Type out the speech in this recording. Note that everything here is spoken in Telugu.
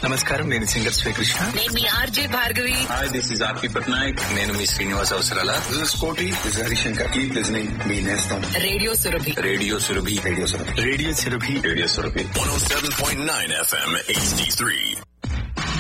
నమస్కారం, నేను సింగర్ శ్రీకృష్ణ. నేను మీ RJ Bhargavi. Hi, this is ఆర్పి పట్నాయక్. నేను మీ శ్రీనివాస్ అవసరాల. This is Koti. This is Harishankar. Keep listening. Me Nestam. Radio Surabhi. Radio Surabhi. Radio Sarabhi. Radio Surabhi. Radio Surabhi. 107.9 FM HD3.